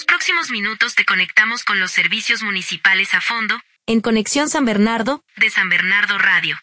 los próximos minutos te conectamos con los servicios municipales a fondo, en Conexión San Bernardo, de San Bernardo Radio.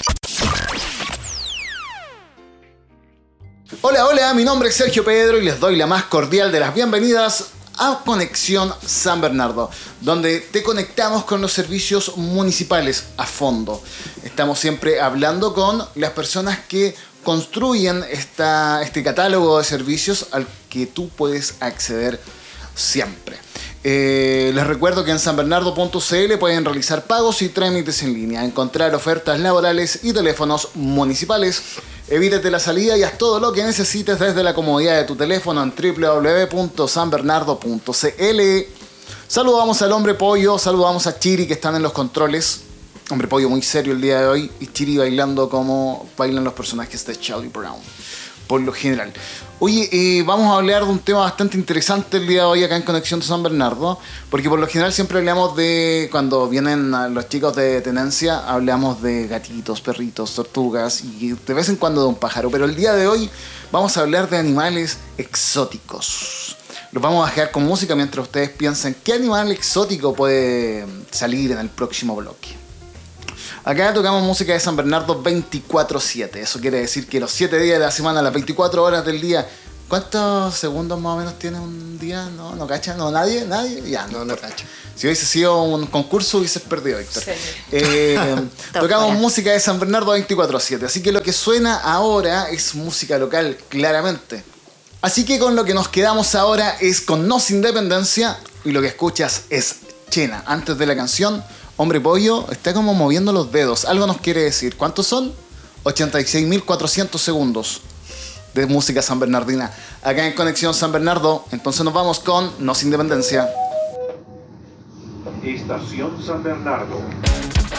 Hola, hola, mi nombre es Sergio Pedro y les doy la más cordial de las bienvenidas a Conexión San Bernardo, donde te conectamos con los servicios municipales a fondo. Estamos siempre hablando con las personas que construyen este catálogo de servicios al que tú puedes acceder siempre. Les recuerdo que en sanbernardo.cl pueden realizar pagos y trámites en línea, encontrar ofertas laborales y teléfonos municipales. Evítate la salida y haz todo lo que necesites desde la comodidad de tu teléfono en www.sanbernardo.cl. Saludamos al Hombre Pollo, saludamos a Chiri que están en los controles. Hombre Pollo muy serio el día de hoy y Chiri bailando como bailan los personajes de Charlie Brown, por lo general. Oye, vamos a hablar de un tema bastante interesante el día de hoy acá en Conexión San Bernardo, porque por lo general siempre hablamos de, cuando vienen los chicos de tenencia, hablamos de gatitos, perritos, tortugas y de vez en cuando de un pájaro, pero el día de hoy vamos a hablar de animales exóticos. Los vamos a dejar con música mientras ustedes piensan qué animal exótico puede salir en el próximo bloque. Acá tocamos música de San Bernardo 24/7. Eso quiere decir que los 7 días de la semana, las 24 horas del día. ¿Cuántos segundos más o menos tiene un día? ¿No cacha? ¿No? ¿Nadie? Ya, no cacha. Si hubiese sido un concurso hubieses perdido, Víctor. Sí. Tocamos música de San Bernardo 24/7. Así que lo que suena ahora es música local, claramente. Así que con lo que nos quedamos ahora es con Nos Independencia. Y lo que escuchas es Chena. Antes de la canción, Hombre Pollo está como moviendo los dedos. Algo nos quiere decir. ¿Cuántos son? 86.400 segundos de música sanbernardina acá en Conexión San Bernardo. Entonces nos vamos con Nos Independencia. Estación San Bernardo.